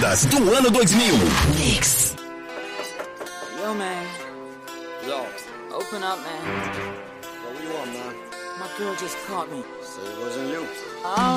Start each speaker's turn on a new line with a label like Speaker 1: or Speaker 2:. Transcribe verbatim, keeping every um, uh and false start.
Speaker 1: baladas do ano dois mil. Mix.
Speaker 2: Yo, man.
Speaker 3: Yo.
Speaker 2: Open up, man.
Speaker 3: What do you want, man?
Speaker 2: My girl just caught me.
Speaker 3: So it wasn't you.
Speaker 2: Oh.